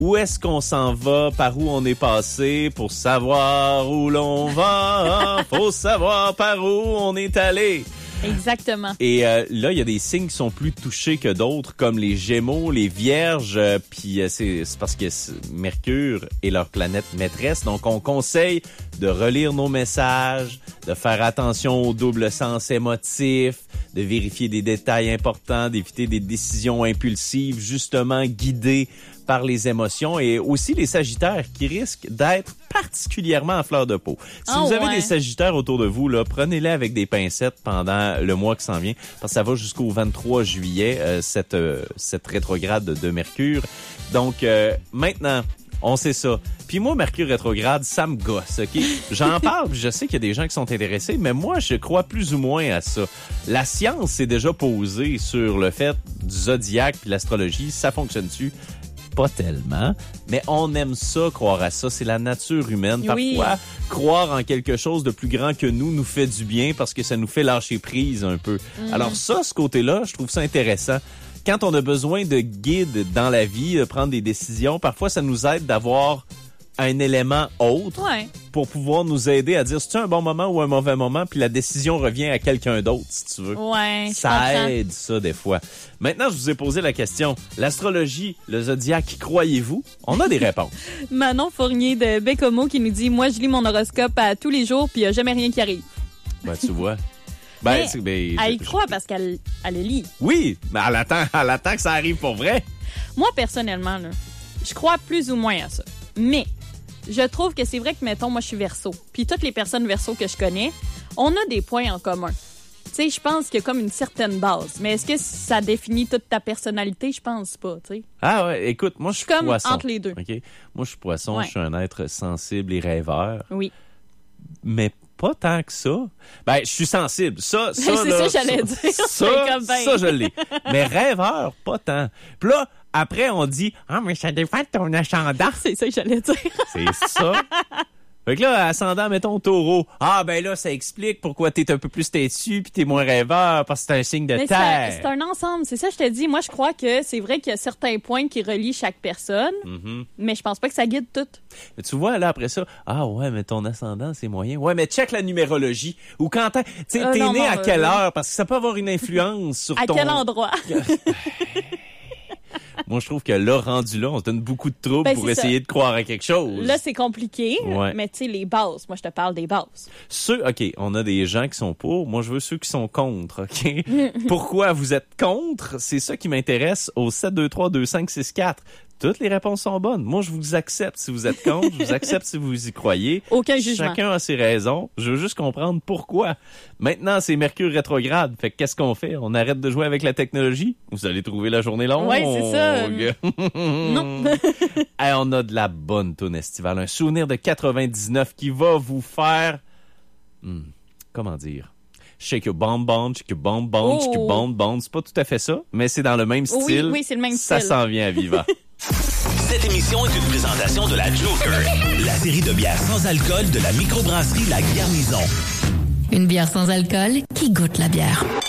Où est-ce qu'on s'en va? Par où on est passé? Pour savoir où l'on va, faut savoir par où on est allé. Exactement. Et là, il y a des signes qui sont plus touchés que d'autres, comme les Gémeaux, les Vierges, puis c'est parce que Mercure est leur planète maîtresse. Donc, on conseille de relire nos messages, de faire attention au double sens émotif, de vérifier des détails importants, d'éviter des décisions impulsives, justement guidées par les émotions, et aussi les Sagittaires qui risquent d'être particulièrement à fleur de peau. Si vous avez des Sagittaires autour de vous, là, prenez-les avec des pincettes pendant le mois qui s'en vient, parce que ça va jusqu'au 23 juillet, cette rétrograde de Mercure. Donc, maintenant, on sait ça. Puis moi, Mercure rétrograde, ça me gosse, OK? J'en parle, je sais qu'il y a des gens qui sont intéressés, mais moi, je crois plus ou moins à ça. La science s'est déjà posée sur le fait du zodiaque puis l'astrologie. Ça fonctionne-tu? Pas tellement, mais on aime ça, croire à ça. C'est la nature humaine. Parfois, croire en quelque chose de plus grand que nous fait du bien parce que ça nous fait lâcher prise un peu. Alors ça, ce côté-là, je trouve ça intéressant. Quand on a besoin de guide dans la vie, de prendre des décisions, parfois, ça nous aide d'avoir un élément autre pour pouvoir nous aider à dire c'est-tu un bon moment ou un mauvais moment, puis la décision revient à quelqu'un d'autre, si tu veux. Ça aide, ça, des fois. Maintenant, je vous ai posé la question. L'astrologie, le zodiaque, croyez-vous? On a des réponses. Manon Fournier de Bécomo qui nous dit « Moi, je lis mon horoscope à tous les jours, puis il n'y a jamais rien qui arrive. » Ben, tu vois. Elle y croit parce qu'elle le lit. Oui, mais elle attend que ça arrive pour vrai. Moi, personnellement, là, je crois plus ou moins à ça. Mais je trouve que c'est vrai que, mettons, moi, je suis Verseau. Puis toutes les personnes Verseau que je connais, on a des points en commun. Tu sais, je pense qu'il y a comme une certaine base. Mais est-ce que ça définit toute ta personnalité? Je pense pas, tu sais. Ah ouais, écoute, moi, je suis comme poisson. Entre les deux. Okay? Moi, je suis poisson, je suis un être sensible et rêveur. Oui. Mais pas tant que ça. Ben, je suis sensible. Ça, c'est là, ça, j'allais dire. Ça, je l'ai. Mais rêveur, pas tant. Puis là, après, on dit « Ah, mais ça dépend de ton ascendant. » C'est ça que j'allais dire. C'est ça. Fait que là, ascendant, mettons, taureau. Ah, ben là, ça explique pourquoi t'es un peu plus têtu puis t'es moins rêveur, parce que c'est un signe de terre. C'est un ensemble. C'est ça, je te dis. Moi, je crois que c'est vrai qu'il y a certains points qui relient chaque personne, mais je pense pas que ça guide tout. Mais tu vois, là, après ça, ah ouais, mais ton ascendant, c'est moyen. Ouais, mais check la numérologie. Ou quand t'es né à quelle heure? Parce que ça peut avoir une influence sur à quel endroit? Moi, je trouve que là, rendu là, on se donne beaucoup de troubles pour essayer de croire à quelque chose. Là, c'est compliqué, mais tu sais, les bases. Moi, je te parle des bases. OK, on a des gens qui sont pour. Moi, je veux ceux qui sont contre, OK? Pourquoi vous êtes contre? C'est ça qui m'intéresse au 723-2564. Toutes les réponses sont bonnes. Moi, je vous accepte si vous êtes contre. Je vous accepte si vous y croyez. Aucun jugement. Chacun a ses raisons. Je veux juste comprendre pourquoi. Maintenant, c'est Mercure rétrograde. Fait que qu'est-ce qu'on fait? On arrête de jouer avec la technologie? Vous allez trouver la journée longue. Oui, c'est ça. Non. Hey, on a de la bonne toune estivale. Un souvenir de 99 qui va vous faire... comment dire? Shake your bomb bomb, shake your bomb bomb, shake your bomb bomb. C'est pas tout à fait ça, mais c'est dans le même style. Oui, c'est le même style. Ça s'en vient à Viva. Cette émission est une présentation de la Joker, la série de bières sans alcool de la microbrasserie La Garnison. Une bière sans alcool qui goûte la bière.